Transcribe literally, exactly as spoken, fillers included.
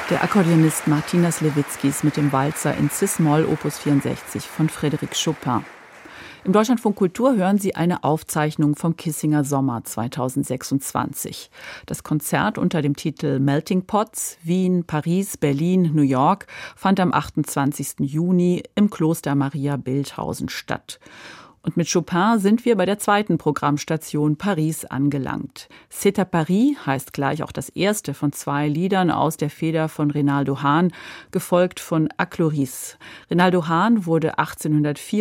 Der Akkordeonist Martinas Lewitzkis mit dem Walzer in Cis-Moll Opus vierundsechzig von Frédéric Chopin. Im Deutschlandfunk Kultur hören Sie eine Aufzeichnung vom Kissinger Sommer zweitausendsechsundzwanzig. Das Konzert unter dem Titel Melting Pots Wien, Paris, Berlin, New York fand am achtundzwanzigsten Juni im Kloster Maria Bildhausen statt. Und mit Chopin sind wir bei der zweiten Programmstation Paris angelangt. C'est à Paris heißt gleich auch das erste von zwei Liedern aus der Feder von Reynaldo Hahn, gefolgt von Accloris. Reynaldo Hahn wurde achtzehnhundertvierundvierzig